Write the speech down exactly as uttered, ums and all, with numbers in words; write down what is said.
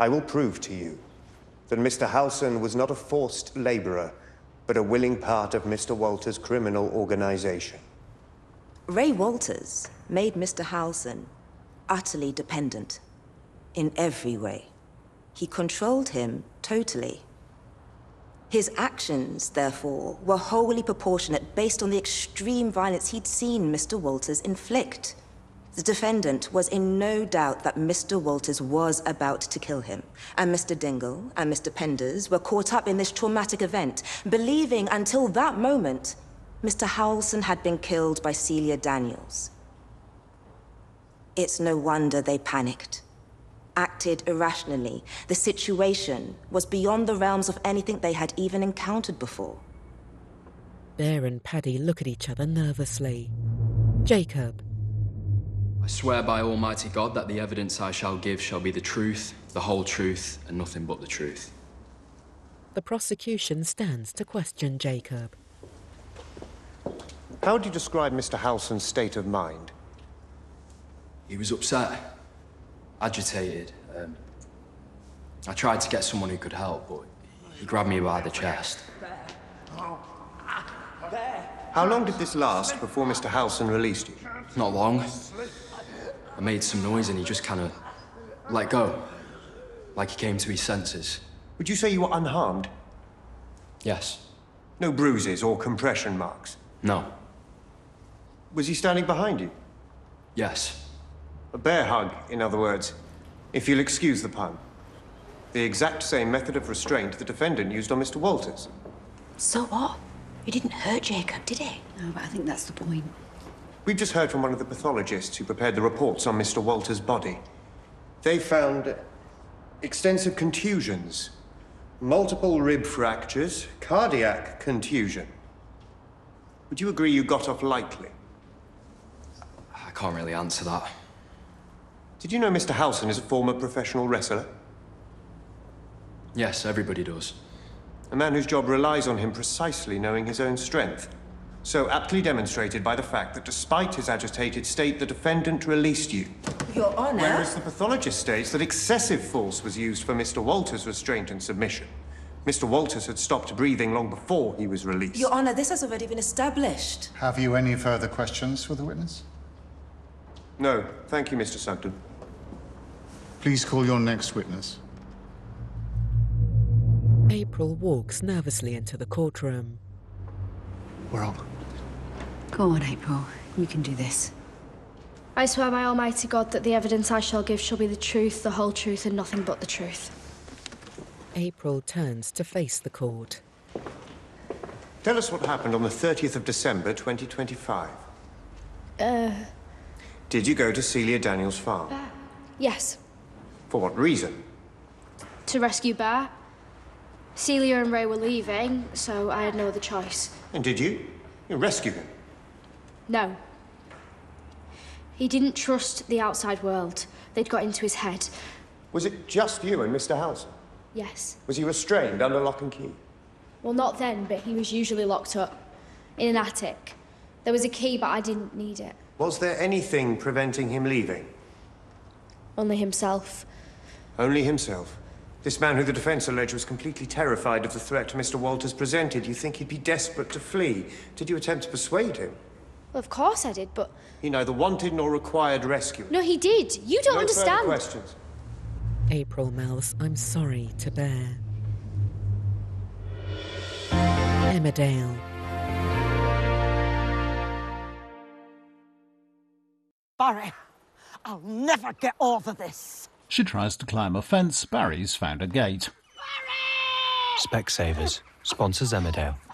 I will prove to you that Mister Halson was not a forced laborer, but a willing part of Mister Walters' criminal organization. Ray Walters made Mister Halson utterly dependent in every way. He controlled him totally. His actions, therefore, were wholly proportionate based on the extreme violence he'd seen Mister Walters inflict. The defendant was in no doubt that Mister Walters was about to kill him, and Mister Dingle and Mister Penders were caught up in this traumatic event, believing until that moment Mister Halson had been killed by Celia Daniels. It's no wonder they panicked, acted irrationally. The situation was beyond the realms of anything they had even encountered before. Bear and Paddy look at each other nervously. Jacob. I swear by Almighty God that the evidence I shall give shall be the truth, the whole truth, and nothing but the truth. The prosecution stands to question Jacob. How would you describe Mister Halson's state of mind? He was upset, agitated. Um, I tried to get someone who could help, but he grabbed me by the chest. How long did this last before Mister Halson released you? Not long. I made some noise and he just kind of let go, like he came to his senses. Would you say you were unharmed? Yes. No bruises or compression marks? No. Was he standing behind you? Yes. A bear hug, in other words, if you'll excuse the pun. The exact same method of restraint the defendant used on Mister Walters. So what? He didn't hurt Jacob, did he? No, but I think that's the point. We've just heard from one of the pathologists who prepared the reports on Mister Walters' body. They found extensive contusions, multiple rib fractures, cardiac contusion. Would you agree you got off lightly? I can't really answer that. Did you know Mister Halson is a former professional wrestler? Yes, everybody does. A man whose job relies on him precisely knowing his own strength. So aptly demonstrated by the fact that despite his agitated state, the defendant released you. Your Honor. Whereas the pathologist states that excessive force was used for Mister Walters' restraint and submission. Mister Walters had stopped breathing long before he was released. Your Honor, this has already been established. Have you any further questions for the witness? No, thank you, Mister Sugden. Please call your next witness. April walks nervously into the courtroom. We're on. Go on, April. You can do this. I swear by Almighty God that the evidence I shall give shall be the truth, the whole truth, and nothing but the truth. April turns to face the court. Tell us what happened on the thirtieth of December, twenty twenty-five. Uh... Did you go to Celia Daniels' farm? Uh, yes. For what reason? To rescue Bear. Celia and Ray were leaving, so I had no other choice. And did you? You rescued him? No. He didn't trust the outside world. They'd got into his head. Was it just you and Mister Halson? Yes. Was he restrained under lock and key? Well, not then, but he was usually locked up. In an attic. There was a key, but I didn't need it. Was there anything preventing him leaving? Only himself. Only himself? This man who the defense alleged was completely terrified of the threat Mister Walters presented. You think he'd be desperate to flee? Did you attempt to persuade him? Well, of course I did, but... He neither wanted nor required rescue. No, he did. You don't no understand. Further questions. April mouths, I'm sorry to Bear. Emmerdale. Barry, I'll never get over this. She tries to climb a fence. Barry's found a gate. Specsavers sponsors Emmerdale.